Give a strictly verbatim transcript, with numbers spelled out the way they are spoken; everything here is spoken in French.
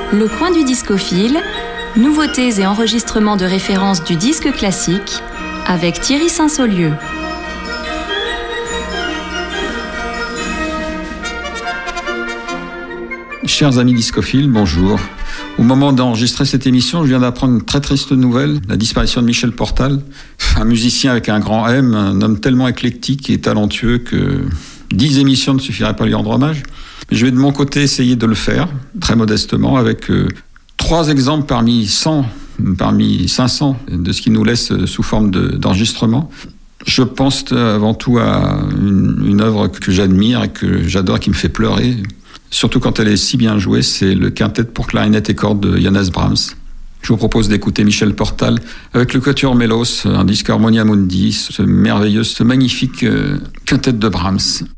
Le coin du discophile, nouveautés et enregistrements de référence du disque classique avec Thierry Saint-Saulieu. Chers amis discophiles, bonjour. Au moment d'enregistrer cette émission, je viens d'apprendre une très triste nouvelle, la disparition de Michel Portal, un musicien avec un grand M, un homme tellement éclectique et talentueux que dix émissions ne suffiraient pas à lui rendre hommage. Je vais de mon côté essayer de le faire, très modestement, avec euh, trois exemples parmi cent, parmi cinq cents de ce qu'il nous laisse sous forme de, d'enregistrement. Je pense avant tout à une, une œuvre que j'admire et que j'adore, qui me fait pleurer, surtout quand elle est si bien jouée, c'est le quintet pour clarinette et cordes de Johannes Brahms. Je vous propose d'écouter Michel Portal avec le Quatuor Mélos, un disque Harmonia Mundi, ce merveilleux, ce magnifique euh, quintet de Brahms.